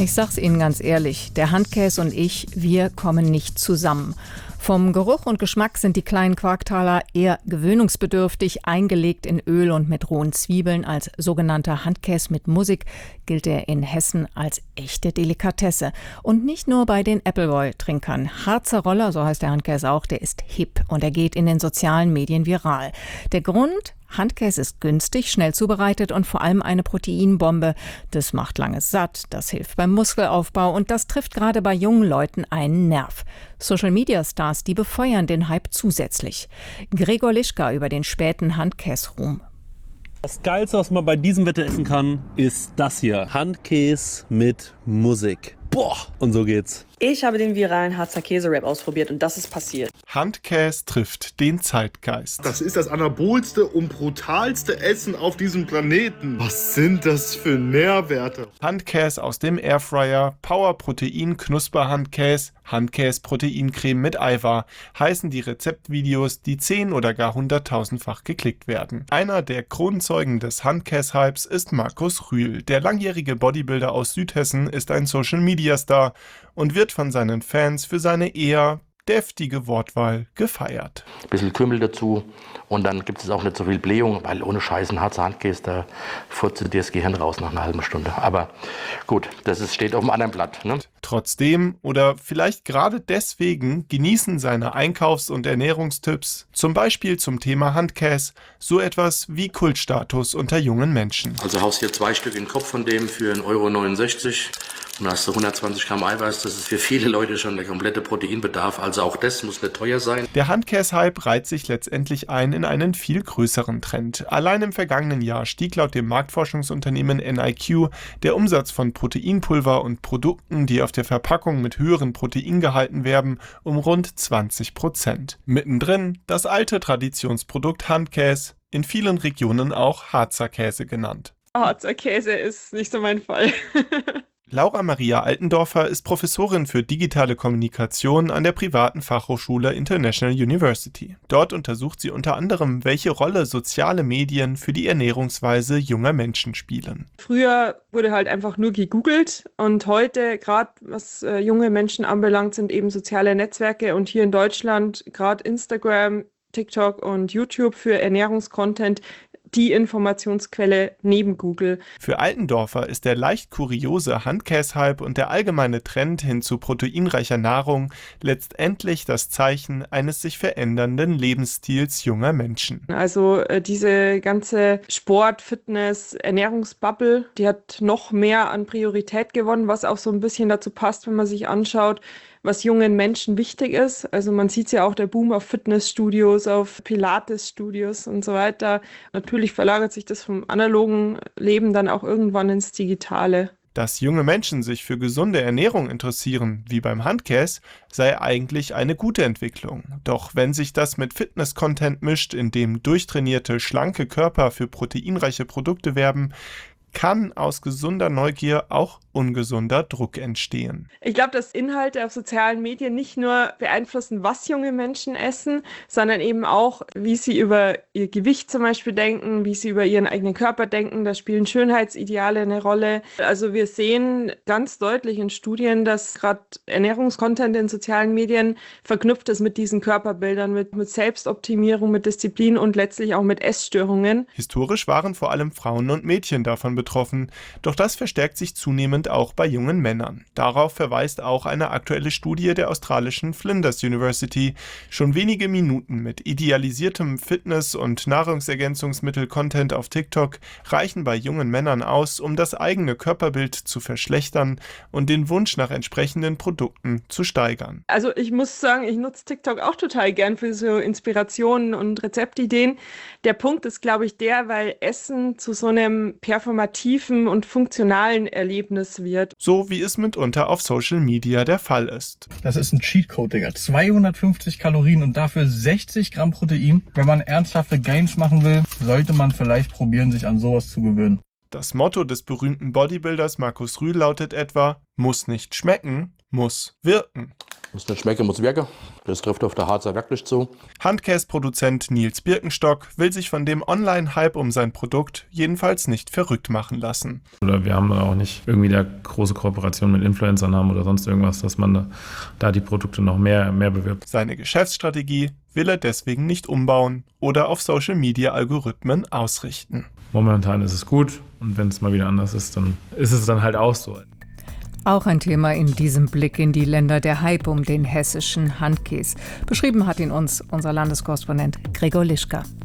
Ich sag's Ihnen ganz ehrlich, der Handkäs und ich, wir kommen nicht zusammen. Vom Geruch und Geschmack sind die kleinen Quarktaler eher gewöhnungsbedürftig, eingelegt in Öl und mit rohen Zwiebeln. Als sogenannter Handkäs mit Musik gilt er in Hessen als echte Delikatesse. Und nicht nur bei den Appleboy-Trinkern. Harzer Roller, so heißt der Handkäs auch, der ist hip und er geht in den sozialen Medien viral. Der Grund? Handkäs ist günstig, schnell zubereitet und vor allem eine Proteinbombe. Das macht lange satt, das hilft beim Muskelaufbau und das trifft gerade bei jungen Leuten einen Nerv. Social-Media-Stars, die befeuern den Hype zusätzlich. Gregor Lischka über den späten Handkäsruhm. Das Geilste, was man bei diesem Wetter essen kann, ist das hier. Handkäs mit Musik. Boah, und so geht's. Ich habe den viralen Harzer Käse-Rap ausprobiert und das ist passiert. Handkäs trifft den Zeitgeist. Das ist das anabolste und brutalste Essen auf diesem Planeten. Was sind das für Nährwerte? Handkäs aus dem Airfryer, Power-Protein-Knusper-Handkäs, Handkäs-Proteincreme mit Eiweiß heißen die Rezeptvideos, die 10- oder gar 100.000-fach geklickt werden. Einer der Kronzeugen des Handkäs-Hypes ist Markus Rühl. Der langjährige Bodybuilder aus Südhessen ist ein Social-Media-Star und wird von seinen Fans für seine eher deftige Wortwahl gefeiert. Ein bisschen Kümmel dazu und dann gibt es auch nicht so viel Blähung, weil ohne Scheiß ein Harzer Handkäse, da furzt dir das Gehirn raus nach einer halben Stunde. Aber gut, steht auf dem anderen Blatt. Ne? Trotzdem oder vielleicht gerade deswegen genießen seine Einkaufs- und Ernährungstipps, zum Beispiel zum Thema Handkäse, so etwas wie Kultstatus unter jungen Menschen. Also haust hier 2 Stück in den Kopf von dem für 1,69 € und hast du 120 Gramm Eiweiß. Das ist für viele Leute schon der komplette Proteinbedarf. Also auch das muss nicht teuer sein. Der Handkäse-Hype reiht sich letztendlich ein in einen viel größeren Trend. Allein im vergangenen Jahr stieg laut dem Marktforschungsunternehmen NIQ der Umsatz von Proteinpulver und Produkten, die auf der Verpackung mit höheren Proteingehalten werben, um rund 20%. Mittendrin das alte Traditionsprodukt Handkäse, in vielen Regionen auch Harzer Käse genannt. Harzer Käse ist nicht so mein Fall. Laura Maria Altendorfer ist Professorin für digitale Kommunikation an der privaten Fachhochschule International University. Dort untersucht sie unter anderem, welche Rolle soziale Medien für die Ernährungsweise junger Menschen spielen. Früher wurde halt einfach nur gegoogelt und heute, gerade was junge Menschen anbelangt, sind eben soziale Netzwerke und hier in Deutschland gerade Instagram, TikTok und YouTube für Ernährungscontent die Informationsquelle neben Google. Für Altendorfer ist der leicht kuriose Handkäse-Hype und der allgemeine Trend hin zu proteinreicher Nahrung letztendlich das Zeichen eines sich verändernden Lebensstils junger Menschen. Also diese ganze Sport-, Fitness-, Ernährungsbubble, die hat noch mehr an Priorität gewonnen, was auch so ein bisschen dazu passt, wenn man sich anschaut, was jungen Menschen wichtig ist. Also man sieht ja auch der Boom auf Fitnessstudios, auf Pilates-Studios und so weiter. Natürlich verlagert sich das vom analogen Leben dann auch irgendwann ins Digitale. Dass junge Menschen sich für gesunde Ernährung interessieren, wie beim Handkäse, sei eigentlich eine gute Entwicklung. Doch wenn sich das mit Fitness-Content mischt, in dem durchtrainierte, schlanke Körper für proteinreiche Produkte werben, kann aus gesunder Neugier auch ungesunder Druck entstehen. Ich glaube, dass Inhalte auf sozialen Medien nicht nur beeinflussen, was junge Menschen essen, sondern eben auch, wie sie über ihr Gewicht zum Beispiel denken, wie sie über ihren eigenen Körper denken. Da spielen Schönheitsideale eine Rolle. Also wir sehen ganz deutlich in Studien, dass gerade Ernährungskontent in sozialen Medien verknüpft ist mit diesen Körperbildern, mit Selbstoptimierung, mit Disziplin und letztlich auch mit Essstörungen. Historisch waren vor allem Frauen und Mädchen davon betroffen, doch das verstärkt sich zunehmend auch bei jungen Männern. Darauf verweist auch eine aktuelle Studie der australischen Flinders University. Schon wenige Minuten mit idealisiertem Fitness- und Nahrungsergänzungsmittel-Content auf TikTok reichen bei jungen Männern aus, um das eigene Körperbild zu verschlechtern und den Wunsch nach entsprechenden Produkten zu steigern. Also ich muss sagen, ich nutze TikTok auch total gern für so Inspirationen und Rezeptideen. Der Punkt ist, glaube ich, weil Essen zu so einem performativen und funktionalen Erlebnis wird. So wie es mitunter auf Social Media der Fall ist. Das ist ein Cheatcode, Digga. 250 Kalorien und dafür 60 Gramm Protein. Wenn man ernsthafte Gains machen will, sollte man vielleicht probieren, sich an sowas zu gewöhnen. Das Motto des berühmten Bodybuilders Markus Rühl lautet etwa: Muss nicht schmecken, muss wirken. Muss nicht schmecken, muss wirken. Das trifft auf der Harzer wirklich zu. Handkäsproduzent Nils Birkenstock will sich von dem Online-Hype um sein Produkt jedenfalls nicht verrückt machen lassen. Oder wir haben auch nicht irgendwie da große Kooperationen mit Influencern haben oder sonst irgendwas, dass man da die Produkte noch mehr bewirbt. Seine Geschäftsstrategie will er deswegen nicht umbauen oder auf Social-Media-Algorithmen ausrichten. Momentan ist es gut und wenn es mal wieder anders ist, dann ist es dann halt auch so. Auch ein Thema in diesem Blick in die Länder, der Hype um den hessischen Handkäse. Beschrieben hat ihn uns unser Landeskorrespondent Gregor Lischka.